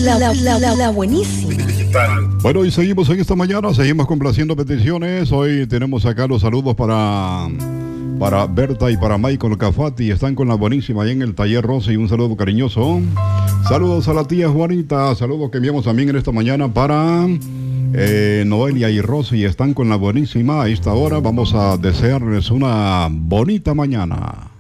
La buenísima. Bueno, y seguimos en esta mañana, seguimos complaciendo peticiones. Hoy tenemos acá los saludos para Berta y para Michael Cafati. Están con la buenísima ahí en el taller Rosy. Un saludo cariñoso. Saludos a la tía Juanita. Saludos que enviamos también en esta mañana para Noelia y Rosy. Están con la buenísima. A esta hora vamos a desearles una bonita mañana.